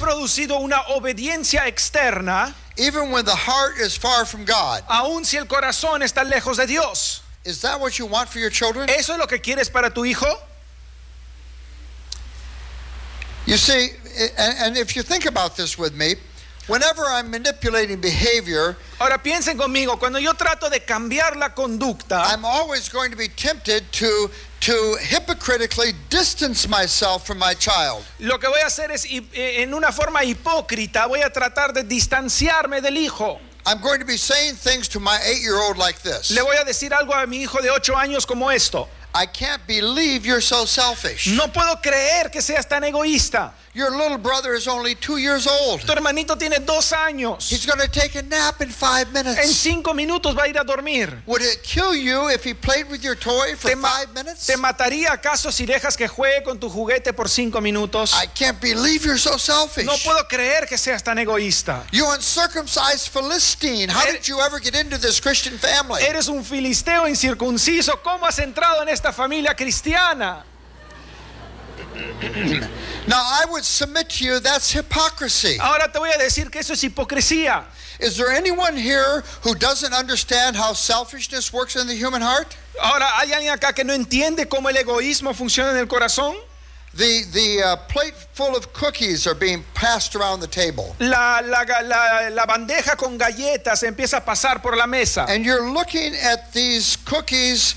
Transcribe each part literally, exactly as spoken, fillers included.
producido una obediencia externa, even when the heart is far from God. aun si el corazón está lejos de Dios. Is that what you want for your children? ¿Eso es lo que quieres para tu hijo? You see, and, and if you think about this with me, whenever I'm manipulating behavior, Ahora piensen conmigo, cuando yo trato de cambiar la conducta, I'm always going to be tempted to to hypocritically distance myself from my child. lo que voy a hacer es, en una forma hipócrita, voy a tratar de distanciarme del hijo. I'm going to be saying things to my eight-year-old like this. Le voy a decir algo a mi hijo de ocho años como esto. I can't believe you're so selfish. No puedo creer que seas tan egoísta. Your little brother is only two years old. Tu hermanito tiene dos años. He's going to take a nap in five En minutes. cinco minutos va a ir a dormir. Would it kill you if he played with your toy for ¿Te, ma- five minutes? ¿Te mataría acaso si dejas que juegue con tu juguete por cinco minutos? I can't believe you're so selfish. No puedo creer que seas tan egoísta. You uncircumcised Philistine. How Er- did you ever get into this Christian family? Eres un filisteo incircunciso. ¿Cómo has entrado en esta familia cristiana? Now I would submit to you that's hypocrisy. Ahora te voy a decir que eso es hipocresía. Is there anyone here who doesn't understand how selfishness works in the human heart? Ahora, ¿hay alguien acá que no entiende cómo el egoísmo funciona en el corazón? The the uh, plate full of cookies are being passed around the table. La, la, la, la bandeja con galletas empieza a pasar por la mesa. And you're looking at these cookies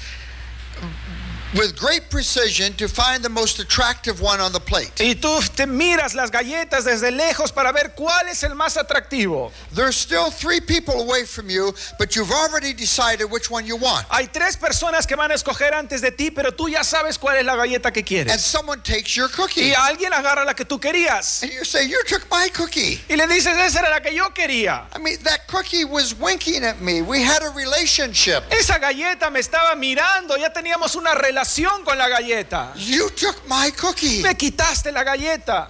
with great precision to find the most attractive one on the plate. Y tú te miras las galletas desde lejos para ver cuál es el más atractivo. There's still three people away from you, but you've already decided which one you want. Hay tres personas que van a escoger antes de ti, pero tú ya sabes cuál es la galleta que And quieres. someone takes your cookie. Y alguien agarra la que tú querías. And you say, you took my cookie. Y le dices, esa era la que yo quería. I mean, that cookie was winking at me. We had a relationship. Esa galleta me estaba mirando, ya teníamos una relación con la galleta. You took my cookie. Me quitaste la galleta.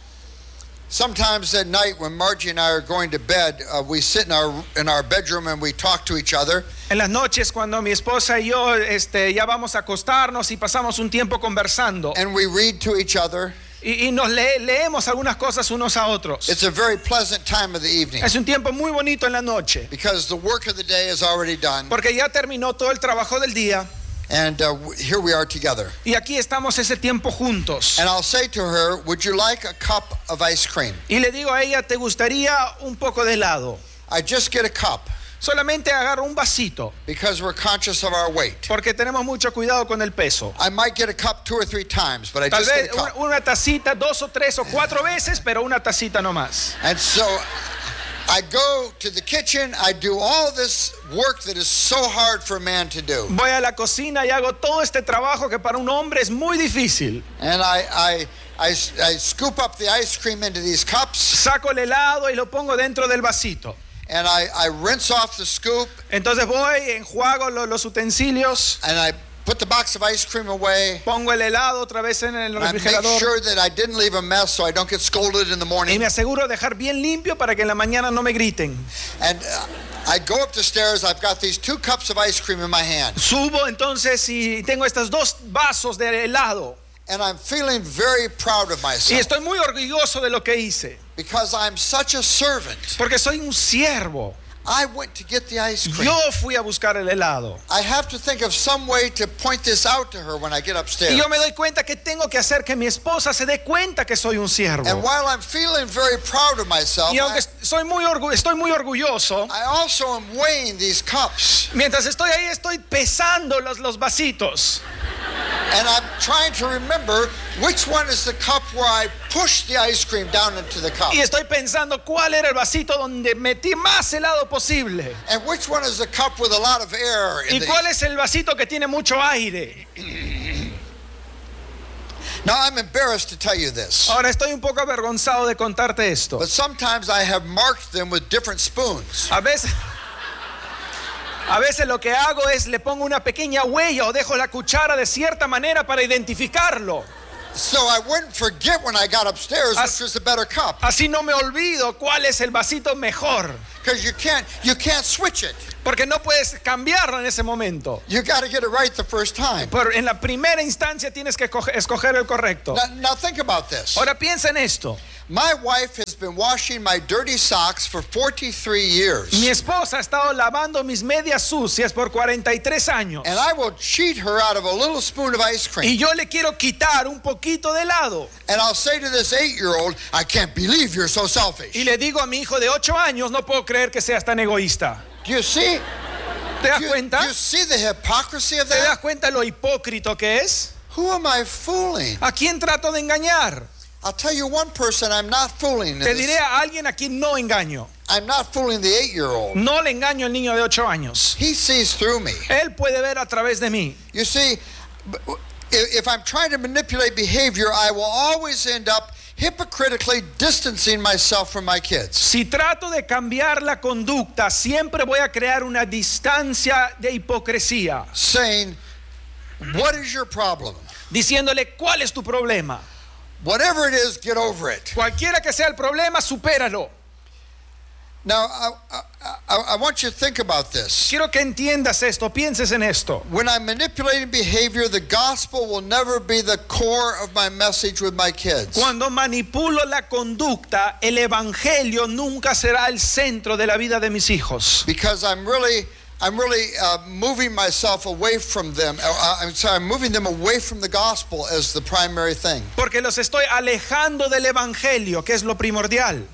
Sometimes at night when Margie and I are going to bed, uh, we sit in our in our bedroom and we talk to each other. En las noches cuando mi esposa y yo este, ya vamos a acostarnos y pasamos un tiempo conversando And we read to each other. y, y nos le- leemos algunas cosas unos a otros. It's a very pleasant time of the evening Es un tiempo muy bonito en la noche because the work of the day is already done. porque ya terminó todo el trabajo del día And uh, w- here we are together. y aquí estamos ese tiempo juntos. And I'll say to her, would you like a cup of ice cream? Y le digo a ella, ¿te gustaría un poco de helado? I just get a cup Solamente agarro un vasito because we're conscious of our weight. porque tenemos mucho cuidado con el peso. I might get a cup two or three times, but I Tal just vez get a una, cup. una tacita, dos o tres o cuatro veces, pero una tacita no más. And so I go to the kitchen, I do all this work that is so hard for a man to do. Voy a la cocina y hago todo este trabajo que para un hombre es muy difícil. And I, I, I, I scoop up the ice cream into these cups, Saco el helado y lo pongo dentro del vasito. and I, I rinse off the scoop, Entonces voy, enjuago lo- los utensilios, and I put the box of ice cream away. pongo el helado otra vez en el And I make refrigerador sure that I didn't leave a mess so I don't get scolded in the y morning. me aseguro de dejar bien limpio para que en la mañana no me griten. And uh, I go up the stairs, I've got these two cups of ice cream in my hand. Subo entonces y tengo estos dos vasos de helado And I'm feeling very proud of y myself estoy muy orgulloso de lo que hice because I'm such a servant. porque soy un siervo. I went to get the ice cream. Yo fui a buscar el helado I have to think of some way to point this out to her when I get y upstairs. yo me doy cuenta que tengo que hacer que mi esposa se dé cuenta que soy un siervo. And while I'm feeling very proud of myself, Y aunque I, soy muy orgu- estoy muy orgulloso, I also am weighing these cups. mientras estoy ahí estoy pesando los, los vasitos. And I'm trying to remember which one is the cup where I push the ice cream down into the cup. Y estoy pensando cuál era el vasito donde metí más helado posible. And which one is the cup with a lot of air in Y the... cuál es el vasito que tiene mucho aire. Now I'm embarrassed to tell you this, Ahora estoy un poco avergonzado de contarte esto. but sometimes I have marked them with different spoons. A veces, a veces lo que hago es le pongo una pequeña huella o dejo la cuchara de cierta manera para identificarlo. So I wouldn't forget when I got upstairs As- which was the better cup. Así no me olvido cuál es el vasito mejor. Because you can't, you can't switch it. Porque no puedes cambiarlo en ese momento. You got to get it right the first time. Pero en la primera instancia tienes que coge- escoger el correcto. Now, now think about this. Ahora piensa en esto. My wife has been washing my dirty socks for forty-three years. Mi esposa ha estado lavando mis medias sucias por cuarenta y tres años. And I will cheat her out of a little spoon of ice cream. Y yo le quiero quitar un poquito de helado. And I'll say to this eight-year-old, I can't believe you're so selfish. Y le digo a mi hijo de ocho años, no puedo creer que seas tan egoísta. Do you see? ¿Te das Do you, cuenta? do you see the hypocrisy of ¿Te das that? cuenta lo hipócrita que es? Who am I fooling? ¿A quién trato de engañar? I'll tell you one person I'm not fooling. in Te this. diré a alguien a quien no engaño. I'm not fooling the eight-year-old. No le engaño al niño de ocho años. He sees through me. Él puede ver a través de mí. You see, b- if if I'm trying to manipulate behavior, I will always end up hypocritically distancing myself from my kids. Si trato de cambiar la conducta, siempre voy a crear una distancia de hipocresía, Saying, what is your problem? diciéndole, ¿cuál es tu problema? Whatever it is, get over it. Cualquiera que sea el problema, supéralo. Now, I, I, I want you to think about this. Quiero que entiendas esto, pienses en esto. When I'm manipulating behavior, the gospel will never be the core of my message with my kids. Cuando manipulo la conducta, el evangelio nunca será el centro de la vida de mis hijos. Because I'm really, I'm really uh, moving myself away from them. Uh, I'm sorry, I'm moving them away from the gospel as the primary thing. Porque los estoy alejando del evangelio, que es lo primordial.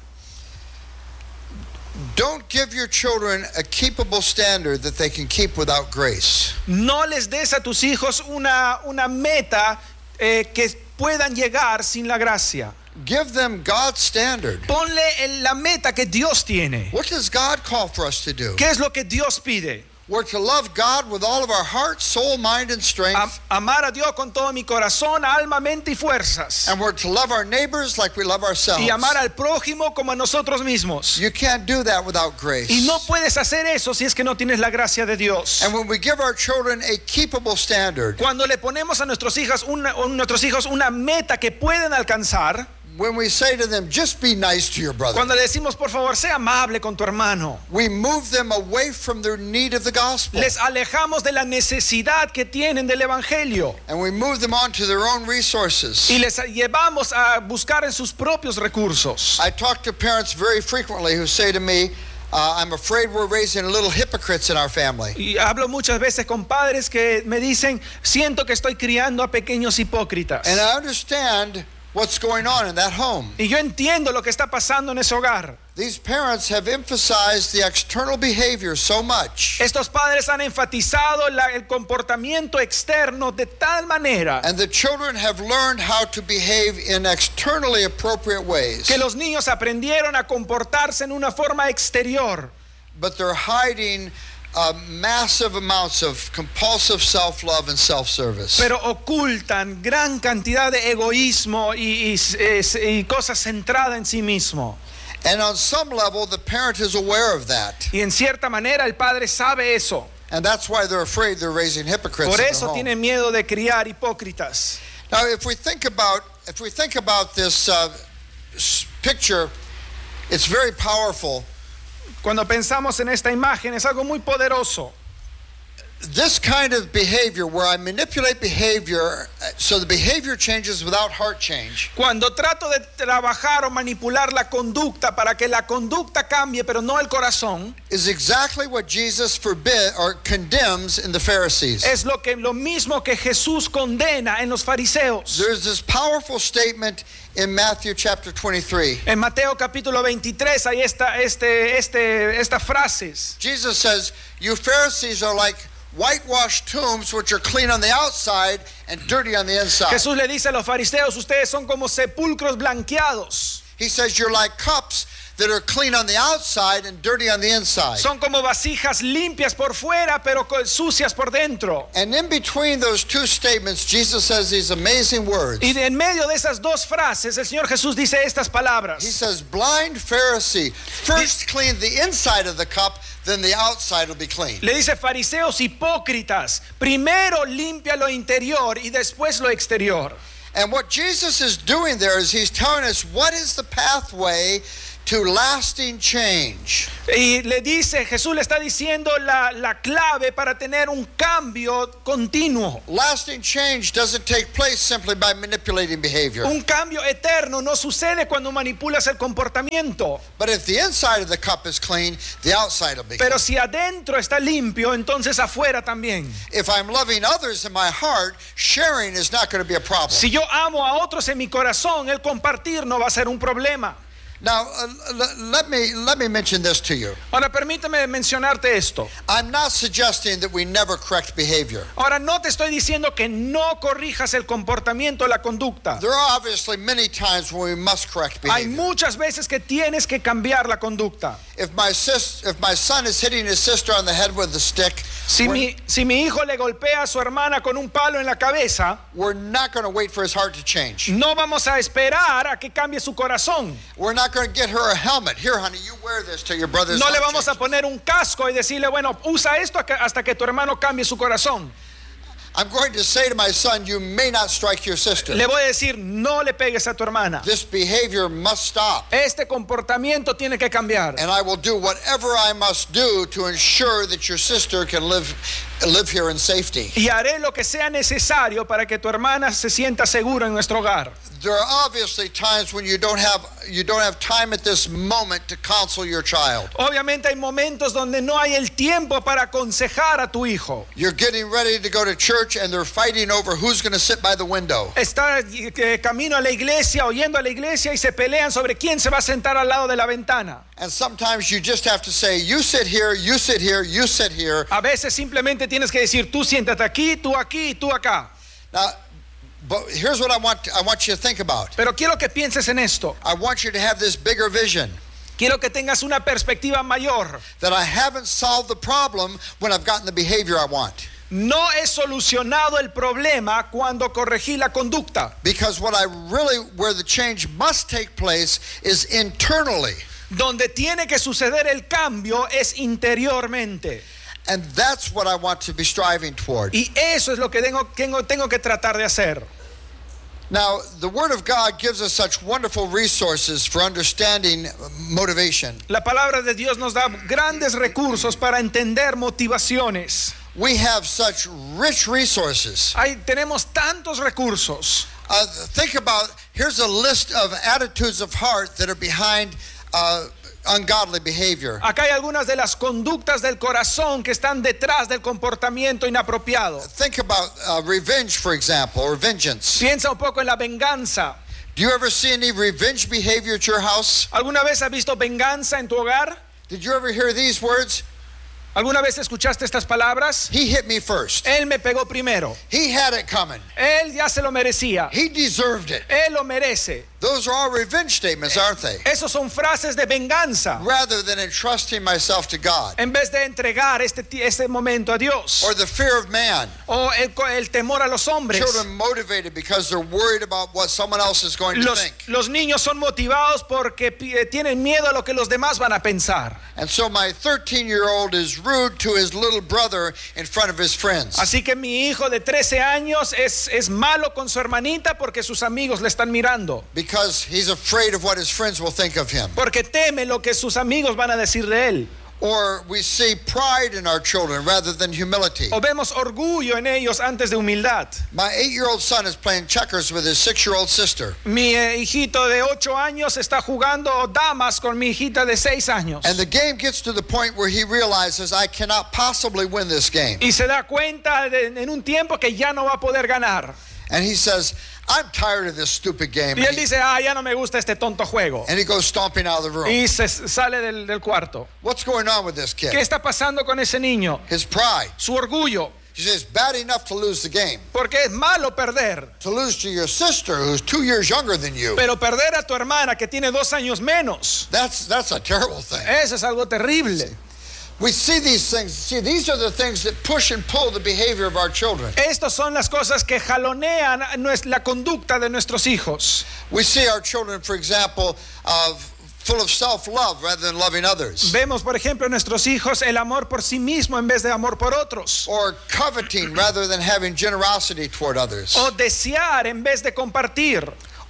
Don't give your children a keepable standard that they can keep without grace. No les des a tus hijos una, una meta eh, que puedan llegar sin la gracia. Give them God's standard. Ponle en la meta que Dios tiene. What does God call for us to do? ¿Qué es lo que Dios pide? We're to love God with all of our heart, soul, mind, and strength. Am- amar a Dios con todo mi corazón, alma, mente y fuerzas. And we're to love our neighbors like we love ourselves. Y amar al prójimo como a nosotros mismos. You can't do that without grace. Y no puedes hacer eso si es que no tienes la gracia de Dios. And when we give our children a keepable standard, Cuando le ponemos a nuestros hijos una, a nuestros hijos una meta que pueden alcanzar, when we say to them, just be nice to your brother, cuando le decimos, por favor, sea amable con tu hermano, we move them away from their need of the gospel. les alejamos de la necesidad que tienen del evangelio And we move them on to their own resources. y les llevamos a buscar en sus propios recursos. I talk to parents very frequently who say to me, uh, I'm afraid we're raising little hypocrites in our family. Y hablo muchas veces con padres que me dicen, siento que estoy criando a pequeños hipócritas. And I understand what's going on in that home. Y yo entiendo lo que está pasando en ese hogar. These parents have emphasized the external behavior so much, Estos padres han enfatizado la- el comportamiento externo de tal manera and the children have learned how to behave in externally appropriate ways, que los niños aprendieron a comportarse en una forma exterior, but they're hiding uh, massive amounts of compulsive self-love and self-service. pero ocultan gran cantidad de egoísmo y, y- es- y cosas centradas en sí mismo. And on some level, the parent is aware of that. Y en cierta manera el padre sabe eso. And that's why they're afraid they're raising hypocrites Por in their eso home. tienen miedo de criar hipócritas. Now, if we think about if we think about this uh, s- picture, it's very powerful. Cuando pensamos en esta imagen es algo muy poderoso. This kind of behavior, where I manipulate behavior, uh, so the behavior changes without heart change, Cuando trato de trabajar o manipular la conducta para que la conducta cambie, pero no el corazón, is exactly what Jesus forbid or condemns in the Pharisees. es lo que lo mismo que Jesús condena en los fariseos. There's this powerful statement in Matthew chapter twenty-three. En Mateo capítulo veintitrés hay esta, este, este, estas frases. Jesus says, "You Pharisees are like whitewashed tombs, which are clean on the outside and dirty on the inside." Jesús le dice a los fariseos, ustedes son como sepulcros blanqueados. He says, "You're like cups that are clean on the outside and dirty on the inside." Son como vasijas limpias por fuera, pero co- sucias por dentro. And in between those two statements, Jesus says these amazing words. Y de en medio de esas dos frases, el Señor Jesús dice estas He palabras. says, "Blind Pharisee, first clean the inside of the cup, then the outside will be clean." Le dice, fariseos hipócritas, primero limpia lo interior y después lo exterior. And what Jesus is doing there is he's telling us what is the pathway to lasting change. Y le dice, Jesús le está diciendo la, la clave para tener un cambio continuo. Lasting change doesn't take place simply by manipulating behavior. Un cambio eterno no sucede cuando manipulas el comportamiento. But if the inside of the cup is clean, the outside will be clean. Pero si adentro está limpio, entonces afuera también. If I'm loving others in my heart, sharing is not going to be a problem. Si yo amo a otros en mi corazón, el compartir no va a ser un problema. Now, uh, l- let me let me mention this to you. Ahora permíteme mencionarte esto. I'm not suggesting that we never correct behavior. Ahora no te estoy diciendo que no corrijas el comportamiento, la conducta. There are obviously many times when we must correct Hay behavior. muchas veces que tienes que cambiar la conducta. If my sis, if my son is hitting his sister on the head with a stick, Si we're, mi, si mi hijo le golpea a su hermana con un palo en la cabeza, we're not going to wait for his heart to change. no vamos a esperar a que cambie su corazón. We're not going to get her a helmet. Here, honey, you wear this till your brother's No le heart vamos a changes. poner un casco y decirle, bueno, usa esto hasta que tu hermano cambie su corazón. I'm going to say to my son, you may not strike your sister. Le voy a decir, no le pegues a tu hermana. This behavior must stop. Este comportamiento tiene que cambiar. And I will do whatever I must do to ensure that your sister can live live here in safety. Y haré lo que sea necesario para que tu hermana se sienta segura en nuestro hogar. There are obviously times when you don't have you don't have time at this moment to counsel your child. Obviamente hay momentos donde no hay el tiempo para aconsejar a tu hijo. You're getting ready to go to church and they're fighting over who's going to sit by the window. Está eh, camino a la iglesia, oyendo a la iglesia y se pelean sobre quién se va a sentar al lado de la ventana. And sometimes you just have to say, you sit here, you sit here, you sit here. A veces simplemente tienes que decir, tú siéntate aquí, tú aquí y tú acá. Now, but here's what I want I want you to think about. Pero quiero que pienses en esto. I want you to have this bigger vision. Quiero que tengas una perspectiva mayor. That I haven't solved the problem when I've gotten the behavior I want. No he solucionado el problema cuando corregí la conducta. Because what I really, where the change must take place is internally. Donde tiene que suceder el cambio es interiormente. And that's what I want to be striving toward. Y eso es lo que tengo, tengo, tengo que tratar de hacer. Now, the Word of God gives us such wonderful resources for understanding motivation. La palabra de Dios nos da grandes recursos para entender motivaciones. We have such rich resources. Hay, tenemos tantos recursos. Uh, think about, here's a list of attitudes of heart that are behind uh, ungodly behavior. Acá hay algunas de las conductas del corazón que están detrás del comportamiento inapropiado. Think about uh, revenge, for example, or vengeance. Piensa un poco en la venganza. Do you ever see any revenge behavior at your house? ¿Alguna vez has visto venganza en tu hogar? Did you ever hear these words? ¿Alguna vez escuchaste estas palabras? He hit me first. Él me pegó primero. He had it coming. Él ya se lo merecía. He deserved it. Él lo merece. Those are all revenge statements, aren't they? Esos son frases de venganza. Rather than entrusting myself to God. En vez de entregar este, este momento a Dios. Or the fear of man. O el, el temor a los hombres. Children motivated because they're worried about what someone else is going to Los, think. los niños son motivados porque tienen miedo a lo que los demás van a pensar. And so my thirteen-year-old is rude to his little brother in front of his friends. Así que mi hijo de trece años es, es malo con su hermanita porque sus amigos le están mirando. Because he's afraid of what his friends will think of him. Porque teme lo que sus amigos van a decir de él. Or we see pride in our children rather than humility. O vemos orgullo en ellos antes de humildad. My eight-year-old son is playing checkers with his six-year-old sister. Mi eh, hijito de ocho años está jugando damas con mi hijita de seis años. And the game gets to the point where he realizes I cannot possibly win this game. Y se da cuenta de, en un tiempo que ya no va a poder ganar. And he says, I'm tired of this stupid game. Y él dice, ah, ya no me gusta este tonto juego. And he goes stomping out of the room. Y se sale del, del cuarto. What's going on with this ¿Qué kid? está pasando con ese niño? His pride. Su orgullo. He says, bad enough to lose the game. Porque es malo perder. To lose to your sister who's two years younger than you. Pero perder a tu hermana que tiene dos años menos. That's, that's a terrible thing. Eso es algo terrible. We see these things. See, these are the things that push and pull the behavior of our children. Estas son las cosas que jalonean la conducta de nuestros hijos. We see our children, for example, of full of self-love rather than loving others. Vemos, por ejemplo, en nuestros hijos el amor por sí mismo en vez de amor por otros. Or coveting rather than having generosity toward others. O desear en vez de compartir.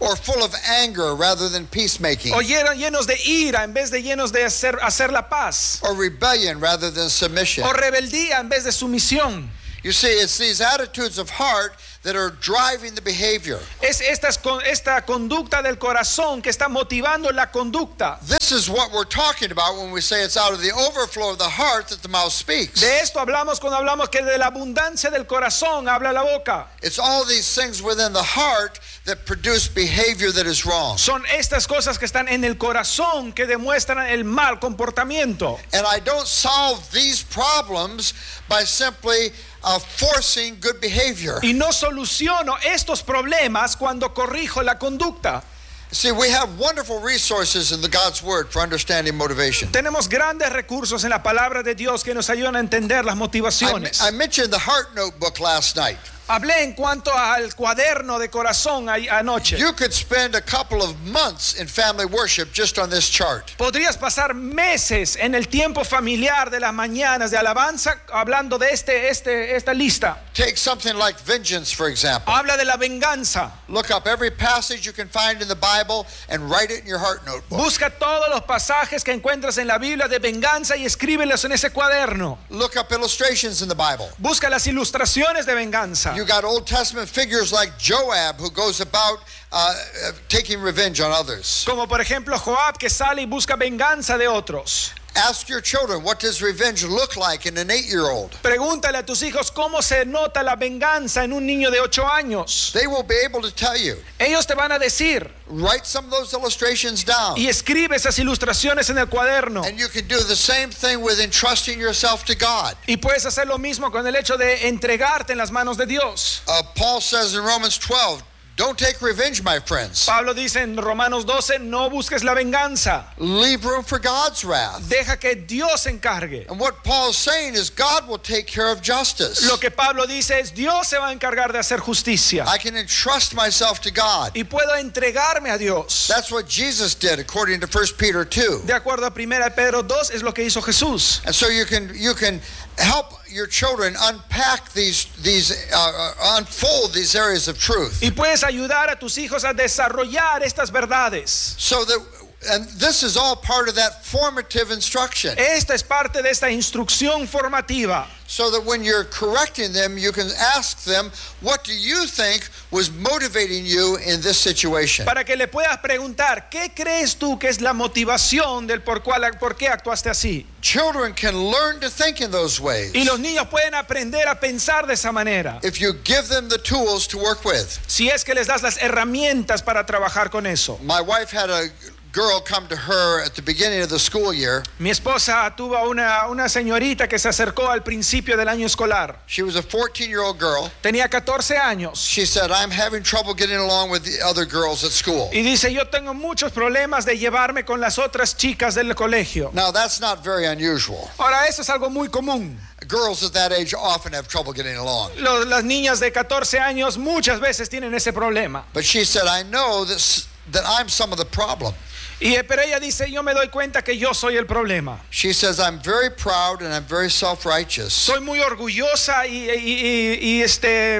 or full of anger rather than peacemaking, o llenos de ira en vez de llenos de hacer, hacer la paz, or rebellion rather than submission. o rebeldía en vez de sumisión. You see, it's these attitudes of heart that are driving the behavior. Es estas, esta conducta del corazón que está motivando la conducta. This is what we're talking about when we say it's out of the overflow of the heart that the mouth speaks. De esto hablamos cuando hablamos que de la abundancia del corazón habla la boca. It's all these things within the heart that produce behavior that is wrong. Son estas cosas que están en el corazón que demuestran el mal comportamiento. And I don't solve these problems by simply uh, forcing good behavior. Y no soluciono estos problemas cuando corrijo la conducta. See, we have wonderful resources in the God's Word for understanding motivation. Tenemos grandes recursos en la palabra de Dios que nos ayudan a entender las motivaciones. I, I mentioned the Heart Notebook last night. Hablé en cuanto al cuaderno de corazón anoche. You could spend a couple of months in family worship just on this chart. Podrías pasar meses en el tiempo familiar de las mañanas de alabanza hablando de este, este, esta lista. Take something like vengeance, for example. Habla de la venganza. Look up every passage you can find in the Bible and write it in your Heart Notebook. Busca todos los pasajes que encuentras en la Biblia de venganza y escríbelos en ese cuaderno. Look up illustrations in the Bible. Busca las ilustraciones de venganza. You got Old Testament figures like Joab who goes about uh, uh, taking revenge on others. Como por ejemplo Joab que sale y busca venganza de otros. Ask your children, what does revenge look like in an eight-year-old? Pregúntale a tus hijos cómo se nota la venganza en un niño de ocho años. They will be able to tell you. Ellos te van a decir. Write some of those illustrations down. Y escribe esas ilustraciones en el cuaderno. And you can do the same thing with entrusting yourself to God. Y puedes hacer lo mismo con el hecho de entregarte en las manos de Dios. Uh, Paul says in Romans twelve, don't take revenge, my friends. Pablo dice en Romanos doce, no busques la venganza. Leave room for God's wrath. Deja que Dios se encargue. And what Paul's saying is God will take care of justice. Lo que Pablo dice es Dios se va a encargar de hacer justicia. I can entrust myself to God. Y puedo entregarme a Dios. That's what Jesus did according to First Peter two. De acuerdo a Primera de Pedro dos es lo que hizo Jesús. And so you can you can help your children unpack these these uh, unfold these areas of truth. Y puedes ayudar a tus hijos a desarrollar estas verdades. So that and this is all part of that formative instruction. Esta es parte de esta instrucción formativa. So that when you're correcting them, you can ask them, what do you think was motivating you in this situation? Para que le puedas preguntar, ¿qué crees tú que es la motivación del por cuál, por qué actuaste así? Children can learn to think in those ways. Y los niños pueden aprender a pensar de esa manera. If you give them the tools to work with. Si es que les das las herramientas para trabajar con eso. My wife had a girl come to her at the beginning of the school year. Mi esposa tuvo una, una señorita que se acercó al principio del año escolar. She was a fourteen-year-old girl. Tenía catorce años. She said, I'm having trouble getting along with the other girls at school. Y dice, yo tengo muchos problemas de llevarme con las otras chicas del colegio. Now that's not very unusual. Ahora, eso es algo muy común. Girls at that age often have trouble getting along. Los, las niñas de catorce años muchas veces tienen ese problema. But she said, I know that, that I'm some of the problem. Y, pero ella dice, yo me doy cuenta que yo soy el problema. She says, I'm very proud and I'm very self-righteous. Soy muy orgullosa y, y, y, y este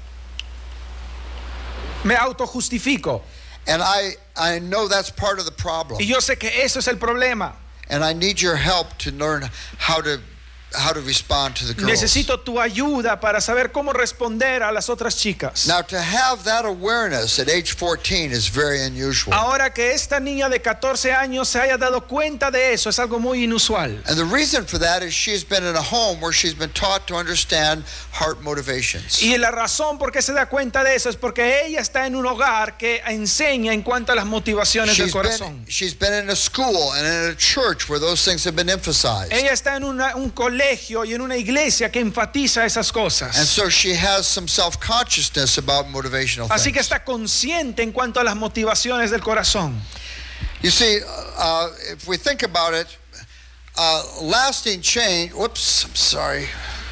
me autojustifico. And I, I know that's part of the problem. Y yo sé que eso es el problema. And I need your help to learn how to how to respond to the girls. Necesito tu ayuda para saber cómo responder a las otras chicas. Now, to have that awareness at age fourteen is very unusual. Ahora que esta niña de catorce años se haya dado cuenta de eso es algo muy inusual. And the reason for that is she's been in a home where she's been taught to understand heart motivations. Y la razón por qué se da cuenta de eso es porque ella está en un hogar que enseña en cuanto a las motivaciones del She's corazón. been, she's been in a school and in a church where those things have been emphasized. Ella está en una, un colegio y en una iglesia que enfatiza esas cosas. And so she has some self-consciousness about motivational Así que things. está consciente en cuanto a las motivaciones del corazón. You see, uh, if we think about it, uh, lasting change, whoops, I'm sorry.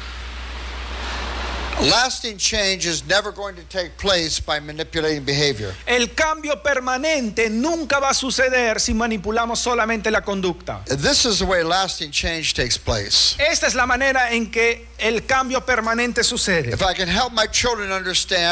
Lasting change is never going to take place by manipulating behavior. El cambio permanente nunca va a suceder si manipulamos solamente la conducta. This is the way lasting change takes place. Esta es la manera en que el cambio permanente sucede. If I can help my children understand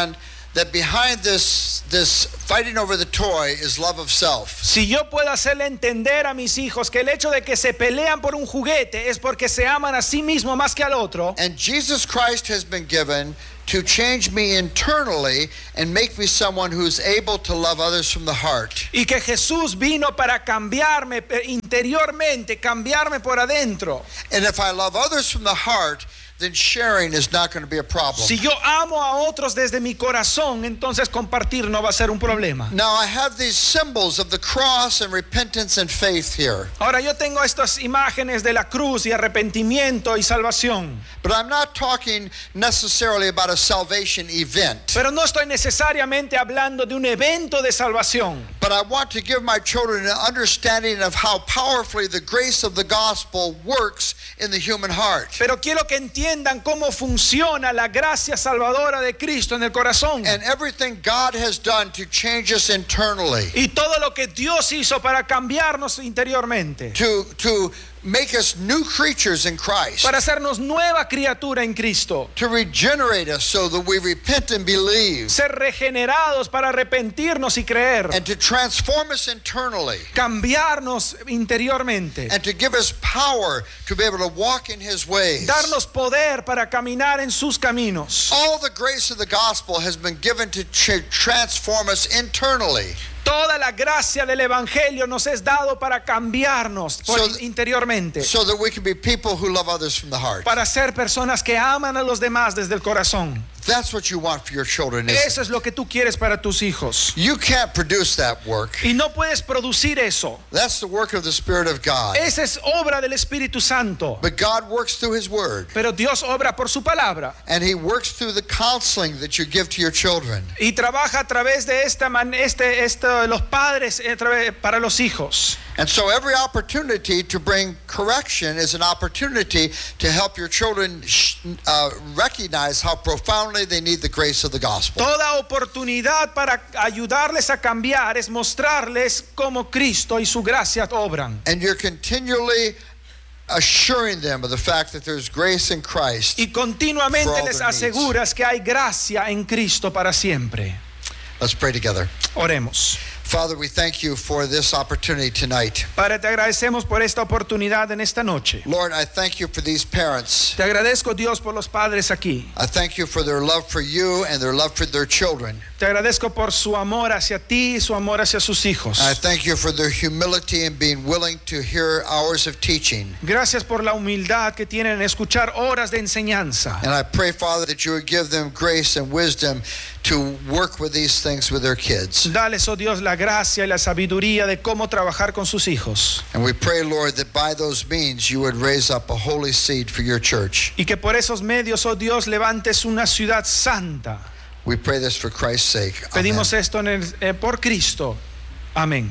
that behind this this fighting over the toy is love of self. Si yo puedo hacerle entender a mis hijos que el hecho de que se pelean por un juguete es porque se aman a sí mismo más que al otro, And Jesus Christ has been given to change me internally and make me someone who's able to love others from the heart. y que Jesús vino para cambiarme interiormente, cambiarme por adentro. And if I love others from the heart, then sharing is not going to be a problem. Si yo amo a otros desde mi corazón, entonces compartir no va a ser un problema. Now I have these symbols of the cross and repentance and faith here. Ahora yo tengo estas imágenes de la cruz y arrepentimiento y salvación. But I'm not talking necessarily about a salvation event. Pero no estoy necesariamente hablando de un evento de salvación. But I want to give my children an understanding of how powerfully the grace of the gospel works in the human heart. Pero quiero que entiendan cómo funciona la gracia salvadora de Cristo en el corazón. And everything God has done to change us internally. Y todo lo que Dios hizo para cambiarnos interiormente. To to make us new creatures in Christ. Para hacernos nueva criatura en Cristo. To regenerate us so that we repent and believe. Ser regenerados para arrepentirnos y creer. And to transform us internally. Cambiarnos interiormente. And to give us power to be able to walk in His ways. Darnos poder para caminar en sus caminos. All the grace of the gospel has been given to ch- transform us internally. Toda la gracia del evangelio nos es dado para cambiarnos por So- interiormente. So that we can be people who love others from the heart. Para ser personas que aman a los demás desde el corazón. That's what you want for your children, isn't it? Eso es lo que tú quieres para tus hijos. You can't produce that work. Y no puedes producir eso. That's the work of the Spirit of God. Esa es obra del Espíritu Santo. But God works through His Word. Pero Dios obra por su palabra. And He works through the counseling that you give to your children. Y trabaja a través de esta man, este, este, los padres a través, para los hijos. And so every opportunity to bring correction is an opportunity to help your children sh- uh, recognize how profoundly they need the grace of the gospel. Toda oportunidad para ayudarles a cambiar es mostrarles cómo Cristo y su gracia obran. And you're continually assuring them of the fact that there's grace in Christ. Y continuamente For all les their needs. aseguras que hay gracia en Cristo para siempre. Let's pray together. Oremos. Father, we thank you for this opportunity tonight. Padre, te agradecemos por esta oportunidad en esta noche. Lord, I thank you for these parents. Te agradezco, Dios, por los padres aquí. I thank you for their love for you and their love for their children. Te agradezco por su amor hacia ti y su amor hacia sus hijos. I thank you for their humility and being willing to hear hours of teaching. Gracias por la humildad que tienen en escuchar horas de enseñanza. And I pray, Father, that you would give them grace and wisdom to work with these things with their kids. Dales, oh Dios, la gracia y la sabiduría de cómo trabajar con sus hijos. And we pray, Lord, that by those means you would raise up a holy seed for your church. Y que por esos medios, oh Dios, levantes una ciudad santa. We pray this for Christ's sake. Amen. Pedimos esto en el, eh, por Cristo. Amén.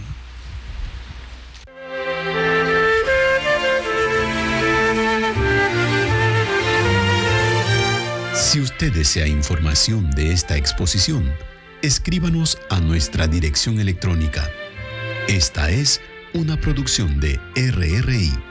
Si usted desea información de esta exposición, escríbanos a nuestra dirección electrónica. Esta es una producción de R R I.